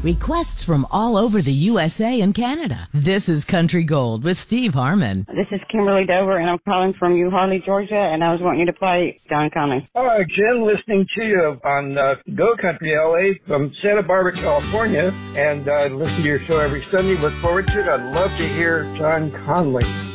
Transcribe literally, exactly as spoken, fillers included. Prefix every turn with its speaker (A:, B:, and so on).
A: Requests from all over the U S A and Canada. This is Country Gold with Steve Harmon.
B: This is Kimberly Dover, and I'm calling from U Harley, Georgia, and I was wanting you to play Don Conley.
C: Hi, Jen, listening to you on uh, Go Country L A from Santa Barbara, California, and I uh, listen to your show every Sunday. Look forward to it. I'd love to hear Don Conley.